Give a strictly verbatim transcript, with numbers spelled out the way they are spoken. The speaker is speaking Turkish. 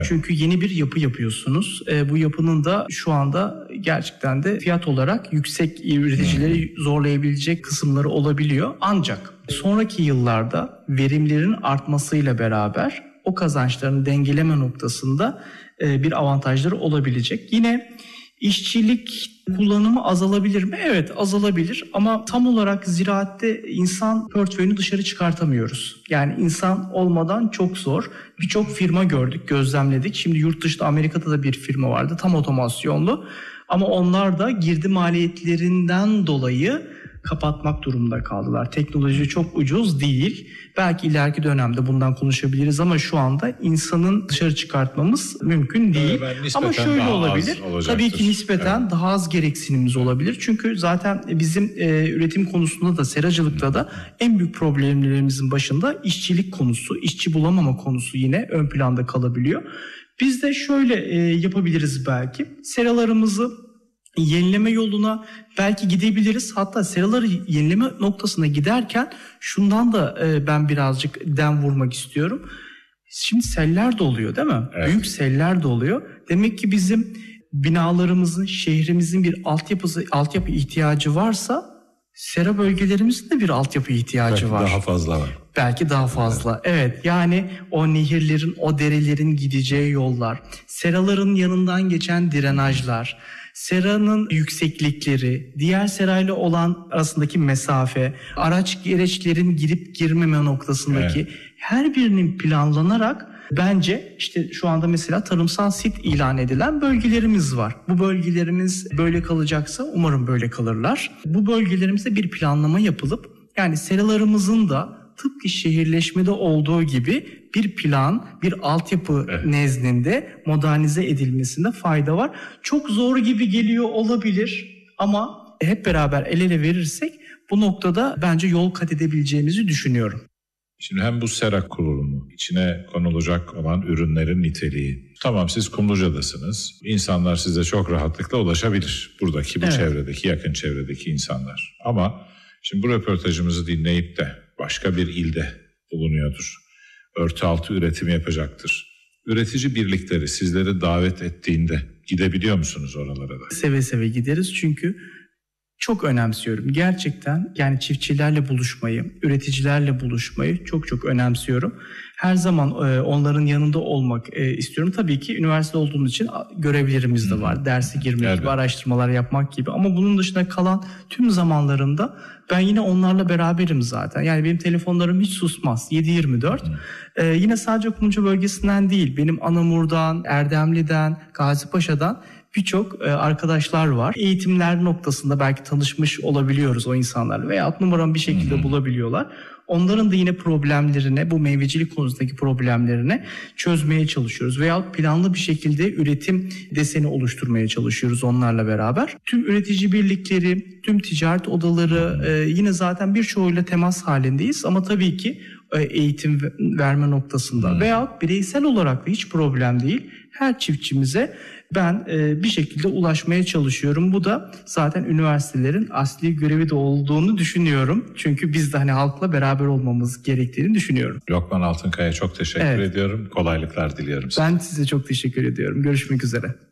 Çünkü yeni bir yapı yapıyorsunuz. E, bu yapının da şu anda gerçekten de fiyat olarak yüksek üreticileri zorlayabilecek kısımları olabiliyor. Ancak sonraki yıllarda verimlerin artmasıyla beraber o kazançlarını dengeleme noktasında e, bir avantajları olabilecek. Yine işçilik kullanımı azalabilir mi? Evet, azalabilir ama tam olarak ziraatte insan portföyünü dışarı çıkartamıyoruz. Yani insan olmadan çok zor. Birçok firma gördük, gözlemledik. Şimdi yurt dışında Amerika'da da bir firma vardı, tam otomasyonlu. Ama onlar da girdi maliyetlerinden dolayı kapatmak durumunda kaldılar. Teknoloji çok ucuz değil. Belki ileriki dönemde bundan konuşabiliriz ama şu anda insanın dışarı çıkartmamız mümkün değil. Evet, ama şöyle olabilir. Tabii ki nispeten evet. daha az gereksinimimiz olabilir. Çünkü zaten bizim e, üretim konusunda da seracılıkta da en büyük problemlerimizin başında işçilik konusu, işçi bulamama konusu yine ön planda kalabiliyor. Biz de şöyle e, yapabiliriz belki. Seralarımızı yenileme yoluna belki gidebiliriz. Hatta seraları yenileme noktasına giderken şundan da e, ben birazcık dem vurmak istiyorum. Şimdi seller de oluyor değil mi? Evet. Büyük seller de oluyor. Demek ki bizim binalarımızın, şehrimizin bir altyapısı, altyapı ihtiyacı varsa sera bölgelerimizin de bir altyapı ihtiyacı belki var. Belki daha fazla var. Belki daha fazla. Evet. evet yani o nehirlerin, o derelerin gideceği yollar, seraların yanından geçen drenajlar, seranın yükseklikleri, diğer serayla olan arasındaki mesafe, araç gereçlerin girip girmeme noktasındaki evet. her birinin planlanarak bence işte şu anda mesela tarımsal sit ilan edilen bölgelerimiz var. Bu bölgelerimiz böyle kalacaksa umarım böyle kalırlar. Bu bölgelerimizde bir planlama yapılıp yani seralarımızın da tıpkı şehirleşmede olduğu gibi bir plan, bir altyapı evet. nezdinde modernize edilmesinde fayda var. Çok zor gibi geliyor olabilir ama hep beraber el ele verirsek bu noktada bence yol kat edebileceğimizi düşünüyorum. Şimdi hem bu sera kurulumu, içine konulacak olan ürünlerin niteliği. Tamam siz Kumluca'dasınız. İnsanlar size çok rahatlıkla ulaşabilir. Buradaki bu evet. çevredeki, yakın çevredeki insanlar. Ama şimdi bu röportajımızı dinleyip de başka bir ilde bulunuyordur. Örtü altı üretimi yapacaktır. Üretici birlikleri sizleri davet ettiğinde gidebiliyor musunuz oralara da? Seve seve gideriz çünkü çok önemsiyorum. Gerçekten yani çiftçilerle buluşmayı, üreticilerle buluşmayı çok çok önemsiyorum. Her zaman e, onların yanında olmak e, istiyorum. Tabii ki üniversite olduğumuz için görevlerimiz de var. Hmm. Derse girmek evet. gibi, araştırmalar yapmak gibi. Ama bunun dışında kalan tüm zamanlarımda ben yine onlarla beraberim zaten. Yani benim telefonlarım hiç susmaz. yedi yirmi dört. Hmm. E, yine sadece Kumluca bölgesinden değil. Benim Anamur'dan, Erdemli'den, Gazipaşa'dan birçok arkadaşlar var. Eğitimler noktasında belki tanışmış olabiliyoruz o insanlarla veya numaramı bir şekilde hmm. bulabiliyorlar. Onların da yine problemlerine, bu meyvecilik konusundaki problemlerine çözmeye çalışıyoruz. Veya planlı bir şekilde üretim deseni oluşturmaya çalışıyoruz onlarla beraber. Tüm üretici birlikleri, tüm ticaret odaları e, yine zaten birçoğuyla temas halindeyiz. Ama tabii ki e, eğitim verme noktasında hmm. veya bireysel olarak da hiç problem değil. Her çiftçimize ben e, bir şekilde ulaşmaya çalışıyorum. Bu da zaten üniversitelerin asli görevi de olduğunu düşünüyorum. Çünkü biz de hani halkla beraber olmamız gerektiğini düşünüyorum. Lokman Altınkaya çok teşekkür evet. ediyorum. Kolaylıklar diliyorum size. Ben size çok teşekkür ediyorum. Görüşmek üzere.